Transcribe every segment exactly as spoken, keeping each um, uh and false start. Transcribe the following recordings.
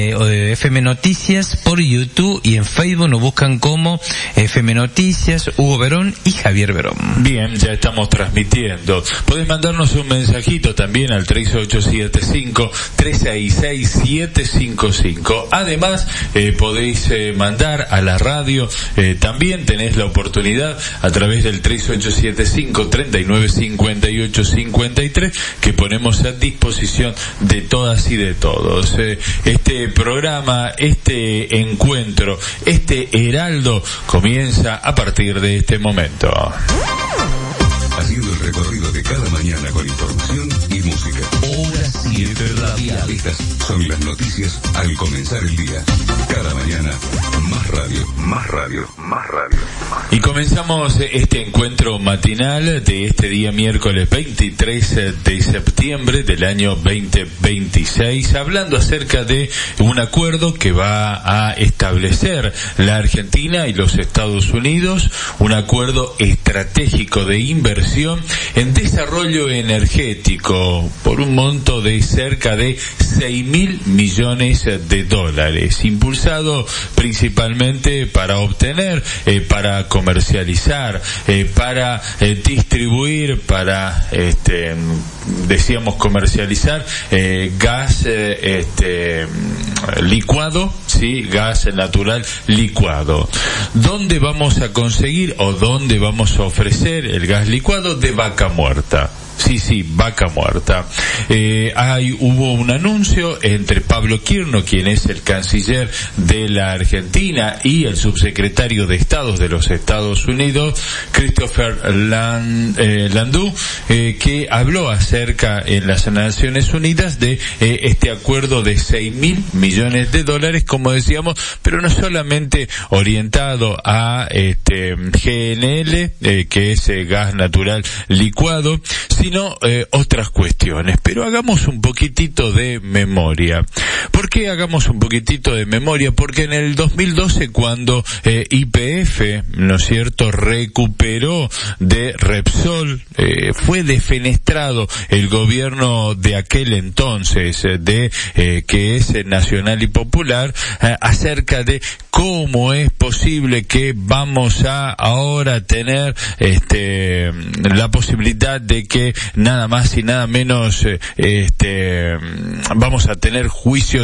Eh, F M Noticias por YouTube y en Facebook nos buscan como F M Noticias, Hugo Verón y Javier Verón. Bien, ya estamos transmitiendo. Podés mandarnos un mensajito también al tres ocho siete cinco, tres seis seis, siete cinco cinco. Además, eh, podéis eh, mandar a la radio, eh, también tenés la oportunidad a través del tres ocho siete cinco, tres nueve cinco ocho cinco tres, que ponemos a disposición de todas y de todos. Eh, este programa, este encuentro, este heraldo comienza a partir de este momento. Haciendo el recorrido de cada mañana con información y música. Hora siete radial. Estas son las noticias al comenzar el día. Cada mañana, más radio, más radio, más radio. Y comenzamos este encuentro matinal de este día miércoles veintitrés de septiembre del año veinte veintiséis, hablando acerca de un acuerdo que va a establecer la Argentina y los Estados Unidos, un acuerdo estratégico de inversión en desarrollo energético por un monto de cerca de seis mil millones de dólares, impulsado principalmente para obtener, eh, para comercializar, eh, para eh, distribuir, para, este, decíamos comercializar, eh, gas, eh, este, licuado, sí, gas natural licuado. ¿Dónde vamos a conseguir o dónde vamos a ofrecer el gas licuado? De Vaca Muerta. Sí, sí, Vaca Muerta. Eh, hay, hubo un anuncio entre Pablo Quirno, quien es el canciller de la Argentina, y el subsecretario de Estados de los Estados Unidos, Christopher Land, eh, Landau, eh, que habló acerca en las Naciones Unidas de eh, este acuerdo de seis mil millones de dólares, como decíamos, pero no solamente orientado a este G N L, eh, que es eh, gas natural licuado, sino sino eh, otras cuestiones. Pero hagamos un poquitito de memoria. ¿Por qué hagamos un poquitito de memoria? Porque en el dos mil doce, cuando eh, Y P F, ¿no es cierto?, recuperó de Repsol, eh, fue defenestrado el gobierno de aquel entonces, de eh, que es Nacional y Popular, eh, acerca de cómo es posible que vamos a ahora tener este la posibilidad de que nada más y nada menos eh, este vamos a tener juicios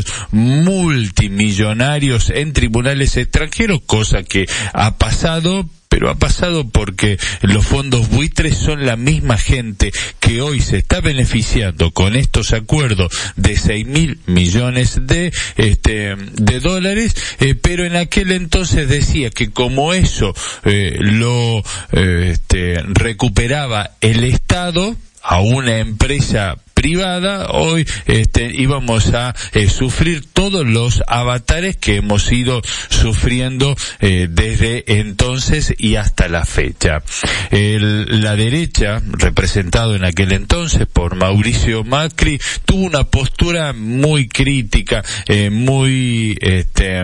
multimillonarios en tribunales extranjeros, cosa que ha pasado. Pero ha pasado porque los fondos buitres son la misma gente que hoy se está beneficiando con estos acuerdos de seis mil millones de este de dólares, eh, pero en aquel entonces decía que como eso eh, lo eh, este recuperaba el Estado a una empresa privada, hoy este íbamos a eh, sufrir todos los avatares que hemos ido sufriendo eh, desde entonces y hasta la fecha. El, la derecha, representado en aquel entonces por Mauricio Macri, tuvo una postura muy crítica, eh, muy este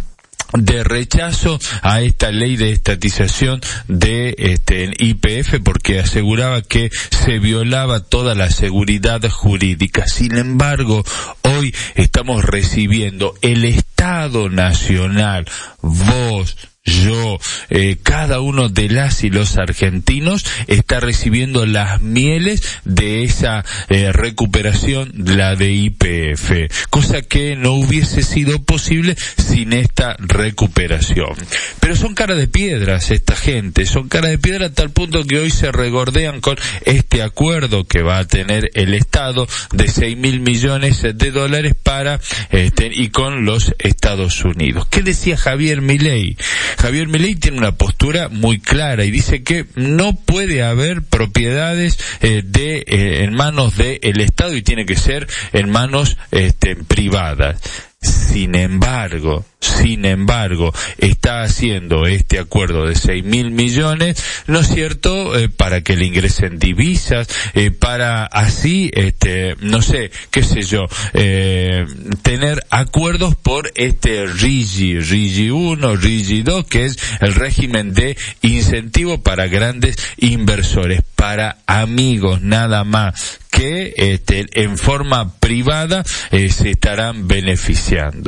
de rechazo a esta ley de estatización de este I P F, porque aseguraba que se violaba toda la seguridad jurídica. Sin embargo, hoy estamos recibiendo el Estado Nacional, vos, yo, eh, cada uno de las y los argentinos está recibiendo las mieles de esa eh, recuperación, la de I P F, cosa que no hubiese sido posible sin esta recuperación. Pero son cara de piedras esta gente, son cara de piedra a tal punto que hoy se regordean con este acuerdo que va a tener el Estado de seis mil millones de dólares para este y con los Estados Unidos. ¿Qué decía Javier Milei? Javier Milei tiene una postura muy clara y dice que no puede haber propiedades eh, de eh, en manos del Estado y tiene que ser en manos este, privadas. Sin embargo, sin embargo, está haciendo este acuerdo de seis mil millones, ¿no es cierto?, eh, para que le ingresen divisas, eh, para así, este, no sé, qué sé yo, eh, tener acuerdos por este RIGI, RIGI uno, RIGI dos, que es el régimen de incentivo para grandes inversores, para amigos nada más, que este, en forma privada eh, se estarán beneficiando.